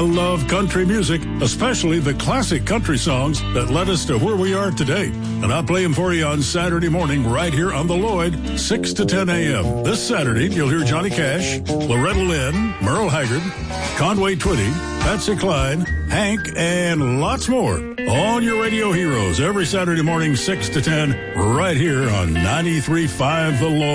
love country music, especially the classic country songs that led us to where we are today. And I'll play them for you on Saturday morning right here on the Lloyd, 6 to 10 a.m. This Saturday, you'll hear Johnny Cash, Loretta Lynn, Merle Haggard, Conway Twitty, Patsy Cline, Hank, and lots more on your radio heroes every Saturday morning, 6 to 10, right here on 93.5 The Lloyd.